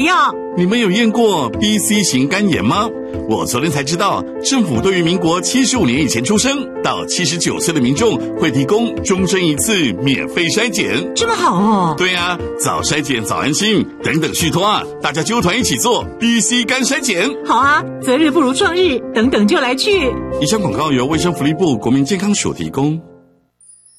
要。 你们有验过 BC 型肝炎吗？我昨天才知道，政府对于民国75年以前出生到79岁的民众会提供终身一次免费筛检。 这么好哦。 对啊，早筛检早安心，等等续托啊，大家揪团一起做 BC 肝筛检。 好啊，择日不如撞日，等等就来去。 以上广告由卫生福利部国民健康署提供。